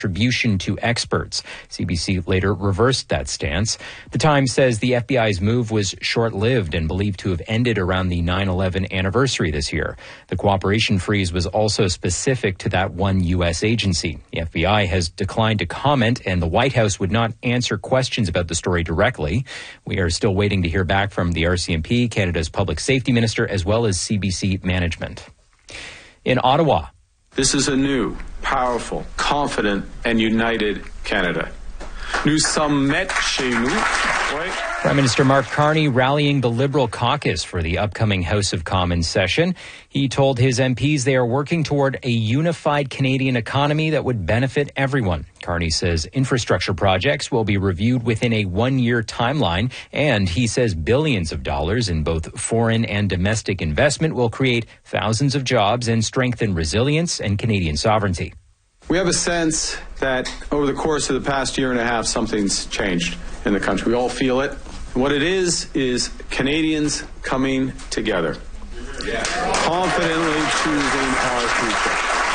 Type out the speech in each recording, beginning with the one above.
attribution to experts. CBC later reversed that stance. The Times says the FBI's move was short-lived and believed to have ended around the 9/11 anniversary this year. The cooperation freeze was also specific to that one U.S. agency. The FBI has declined to comment, and the White House would not answer questions about the story directly. We are still waiting to hear back from the RCMP, Canada's Public Safety Minister, as well as CBC management. In Ottawa, this is a new, powerful, confident, and united Canada. Nous sommes maîtres chez nous. Right? Prime Minister Mark Carney rallying the Liberal caucus for the upcoming House of Commons session. He told his MPs they are working toward a unified Canadian economy that would benefit everyone. Carney says infrastructure projects will be reviewed within a one-year timeline, and he says billions of dollars in both foreign and domestic investment will create thousands of jobs and strengthen resilience and Canadian sovereignty. We have a sense that over the course of the past year and a half, something's changed in the country. We all feel it. What it is Canadians coming together, confidently choosing our future.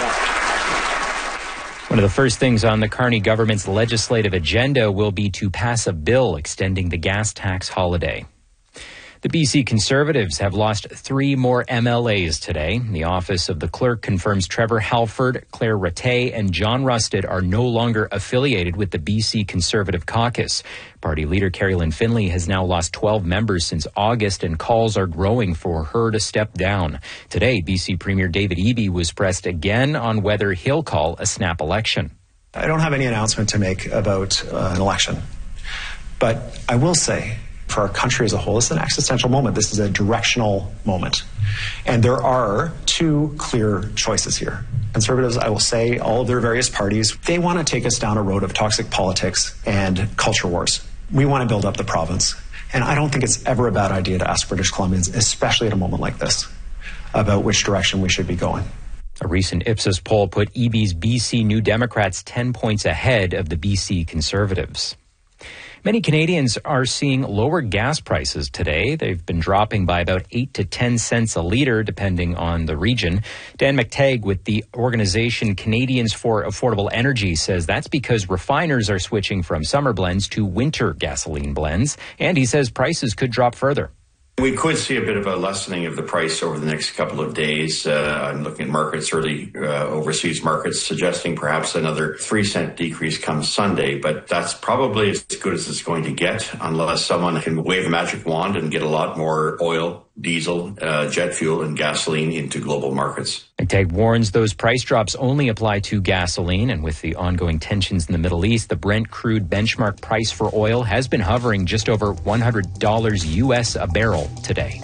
One of the first things on the Carney government's legislative agenda will be to pass a bill extending the gas tax holiday. The BC Conservatives have lost 3 more MLAs today. The office of the clerk confirms Trevor Halford, Claire Rattay, and John Rusted are no longer affiliated with the BC Conservative caucus. Party leader Carrie-Lynne Finlay has now lost 12 members since August, and calls are growing for her to step down. Today, BC Premier David Eby was pressed again on whether he'll call a snap election. I don't have any announcement to make about an election, but I will say, for our country as a whole, this is an existential moment. This is a directional moment. And there are 2 clear choices here. Conservatives, I will say, all of their various parties, they want to take us down a road of toxic politics and culture wars. We want to build up the province. And I don't think it's ever a bad idea to ask British Columbians, especially at a moment like this, about which direction we should be going. A recent Ipsos poll put Eby's BC New Democrats 10 points ahead of the BC Conservatives. Many Canadians are seeing lower gas prices today. They've been dropping by about 8 to 10 cents a litre, depending on the region. Dan McTagg with the organization Canadians for Affordable Energy says that's because refiners are switching from summer blends to winter gasoline blends, and he says prices could drop further. We could see a bit of a lessening of the price over the next couple of days. I'm looking at markets, early overseas markets, suggesting perhaps another 3-cent decrease come Sunday. But that's probably as good as it's going to get unless someone can wave a magic wand and get a lot more oil, diesel, jet fuel and gasoline into global markets. McTagg warns those price drops only apply to gasoline, and with the ongoing tensions in the Middle East, the Brent crude benchmark price for oil has been hovering just over $100 US a barrel today.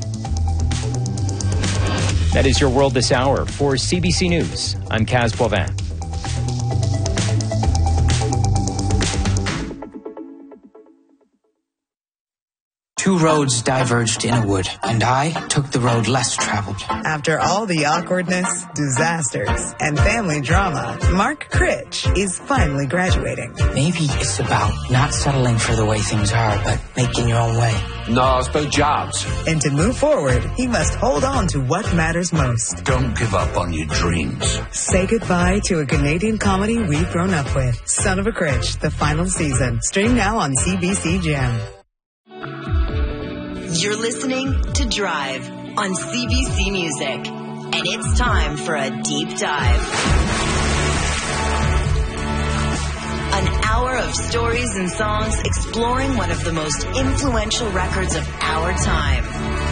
That is your world this hour. For CBC News, I'm Kaz Poivin. Two roads diverged in a wood, and I took the road less traveled. After all the awkwardness, disasters, and family drama, Mark Critch is finally graduating. Maybe it's about not settling for the way things are, but making your own way. No, it's about jobs. And to move forward, he must hold on to what matters most. Don't give up on your dreams. Say goodbye to a Canadian comedy we've grown up with. Son of a Critch, the final season. Stream now on CBC Gem. You're listening to Drive on CBC Music, and it's time for a deep dive. An hour of stories and songs exploring one of the most influential records of our time.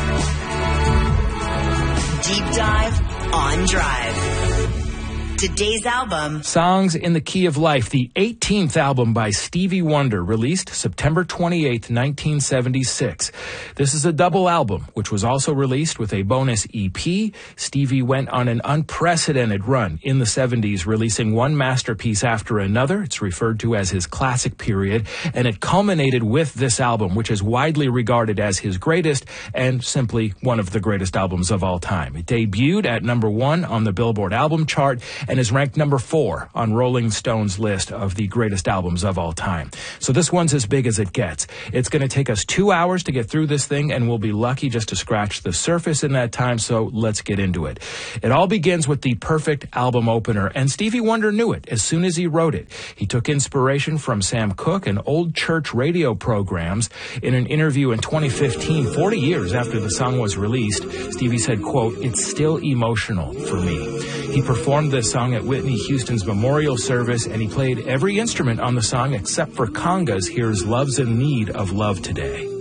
Deep Dive on Drive. Today's album, Songs in the Key of Life, the 18th album by Stevie Wonder, released September 28th, 1976. This is a double album, which was also released with a bonus EP. Stevie went on an unprecedented run in the 70s, releasing one masterpiece after another. It's referred to as his classic period, and it culminated with this album, which is widely regarded as his greatest and simply one of the greatest albums of all time. It debuted at number 1 on the Billboard album chart, and is ranked number 4 on Rolling Stone's list of the greatest albums of all time. So this one's as big as it gets. It's going to take us 2 hours to get through this thing, and we'll be lucky just to scratch the surface in that time, so let's get into it. It all begins with the perfect album opener, and Stevie Wonder knew it as soon as he wrote it. He took inspiration from Sam Cooke and old church radio programs. In an interview in 2015, 40 years after the song was released, Stevie said, quote, "It's still emotional for me." He performed this song at Whitney Houston's memorial service, and he played every instrument on the song except for congas. Here's Love's in Need of Love Today.